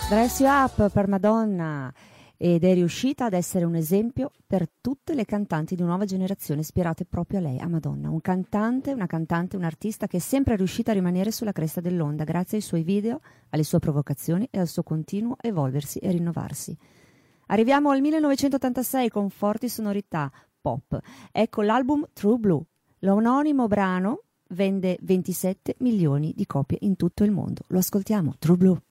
Dress You Up per Madonna, ed è riuscita ad essere un esempio per tutte le cantanti di nuova generazione ispirate proprio a lei, a Madonna. Un cantante, un artista che è sempre riuscita a rimanere sulla cresta dell'onda grazie ai suoi video, alle sue provocazioni e al suo continuo evolversi e rinnovarsi. Arriviamo al 1986 con forti sonorità pop. Ecco l'album True Blue. L'omonimo brano vende 27 milioni di copie in tutto il mondo. Lo ascoltiamo, True Blue.